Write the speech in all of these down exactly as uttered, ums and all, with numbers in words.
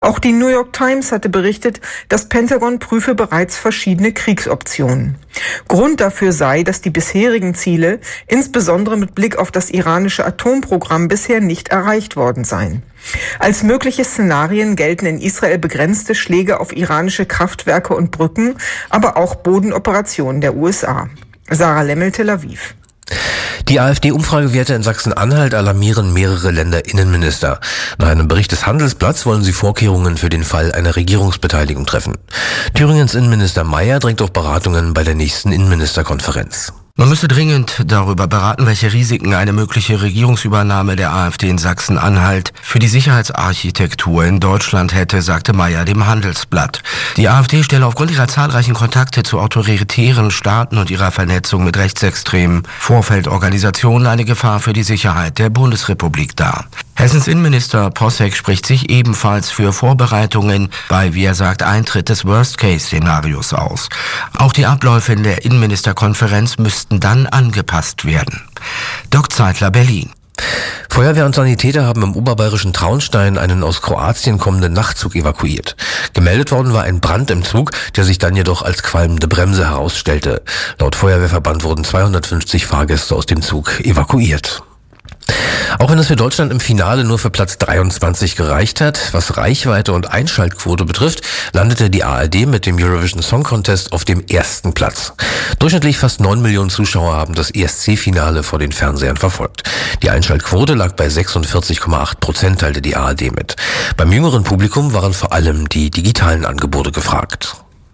Auch die New York Times hatte berichtet, das Pentagon prüfe bereits verschiedene Kriegsoptionen. Grund dafür sei, dass die bisherigen Ziele, insbesondere mit Blick auf das iranische Atomprogramm, bisher nicht erreicht worden seien. Als mögliche Szenarien gelten in Israel begrenzte Schläge auf iranische Kraftwerke und Brücken, aber auch Bodenoperationen der U S A. Sarah Lemmel, Tel Aviv. Die AfD-Umfragewerte in Sachsen-Anhalt alarmieren mehrere Länderinnenminister. Nach einem Bericht des Handelsblatts wollen sie Vorkehrungen für den Fall einer Regierungsbeteiligung treffen. Thüringens Innenminister Mayer drängt auf Beratungen bei der nächsten Innenministerkonferenz. Man müsse dringend darüber beraten, welche Risiken eine mögliche Regierungsübernahme der AfD in Sachsen-Anhalt für die Sicherheitsarchitektur in Deutschland hätte, sagte Mayer dem Handelsblatt. Die AfD stelle aufgrund ihrer zahlreichen Kontakte zu autoritären Staaten und ihrer Vernetzung mit rechtsextremen Vorfeldorganisationen eine Gefahr für die Sicherheit der Bundesrepublik dar. Hessens Innenminister Posseck spricht sich ebenfalls für Vorbereitungen bei, wie er sagt, Eintritt des Worst-Case-Szenarios aus. Auch die Abläufe in der Innenministerkonferenz müssten dann angepasst werden. Dirk Zeitler, Berlin. Feuerwehr und Sanitäter haben im oberbayerischen Traunstein einen aus Kroatien kommenden Nachtzug evakuiert. Gemeldet worden war ein Brand im Zug, der sich dann jedoch als qualmende Bremse herausstellte. Laut Feuerwehrverband wurden zweihundertfünfzig Fahrgäste aus dem Zug evakuiert. Auch wenn es für Deutschland im Finale nur für Platz dreiundzwanzig gereicht hat, was Reichweite und Einschaltquote betrifft, landete die A R D mit dem Eurovision Song Contest auf dem ersten Platz. Durchschnittlich fast neun Millionen Zuschauer haben das E S C-Finale vor den Fernsehern verfolgt. Die Einschaltquote lag bei sechsundvierzig Komma acht Prozent, teilte die A R D mit. Beim jüngeren Publikum waren vor allem die digitalen Angebote gefragt.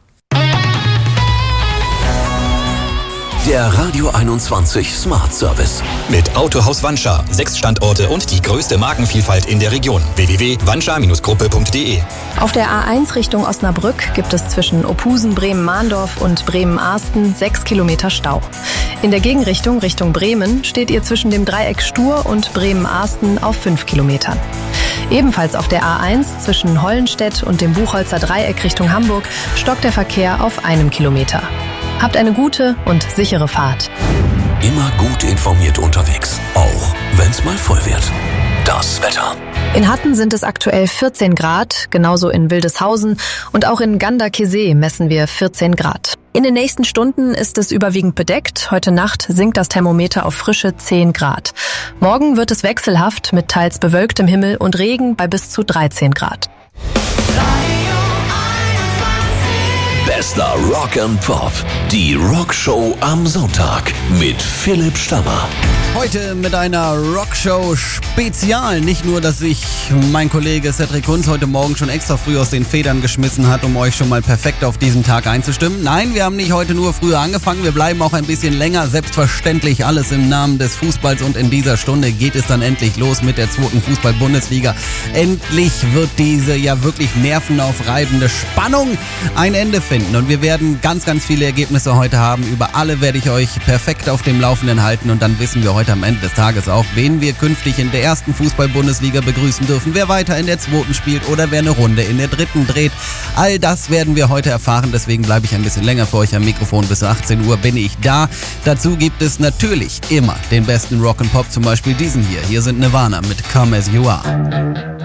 Der Radio einundzwanzig Smart Service. Mit Autohaus Wanscha. Sechs Standorte und die größte Markenvielfalt in der Region. w w w punkt wanscha Gruppe punkt d e. Auf der A eins Richtung Osnabrück gibt es zwischen Ophusen, Bremen-Mahndorf und Bremen-Arsten sechs Kilometer Stau. In der Gegenrichtung Richtung Bremen steht ihr zwischen dem Dreieck Stur und Bremen-Arsten auf fünf Kilometern. Ebenfalls auf der A eins zwischen Hollenstedt und dem Buchholzer Dreieck Richtung Hamburg stockt der Verkehr auf einem Kilometer. Habt eine gute und sichere Fahrt. Immer gut informiert unterwegs, auch wenn es mal voll wird. Das Wetter. In Hatten sind es aktuell vierzehn Grad, genauso in Wildeshausen und auch in Gandakesee messen wir vierzehn Grad. In den nächsten Stunden ist es überwiegend bedeckt. Heute Nacht sinkt das Thermometer auf frische zehn Grad. Morgen wird es wechselhaft mit teils bewölktem Himmel und Regen bei bis zu dreizehn Grad. Bester Rock and Pop. Die Rockshow am Sonntag mit Philipp Stammer. Heute mit einer Rockshow-Spezial. Nicht nur, dass sich mein Kollege Cedric Kunz heute Morgen schon extra früh aus den Federn geschmissen hat, um euch schon mal perfekt auf diesen Tag einzustimmen. Nein, wir haben nicht heute nur früher angefangen, wir bleiben auch ein bisschen länger. Selbstverständlich alles im Namen des Fußballs und in dieser Stunde geht es dann endlich los mit der zweiten Fußball-Bundesliga. Endlich wird diese ja wirklich nervenaufreibende Spannung ein Ende finden und wir werden ganz, ganz viele Ergebnisse heute haben. Über alle werde ich euch perfekt auf dem Laufenden halten und dann wissen wir heute am Ende des Tages auch, wen wir künftig in der ersten Fußball-Bundesliga begrüßen dürfen, wer weiter in der zweiten spielt oder wer eine Runde in der dritten dreht. All das werden wir heute erfahren, deswegen bleibe ich ein bisschen länger für euch am Mikrofon. Bis achtzehn Uhr bin ich da. Dazu gibt es natürlich immer den besten Rock and Pop, zum Beispiel diesen hier. Hier sind Nirvana mit Come As You Are.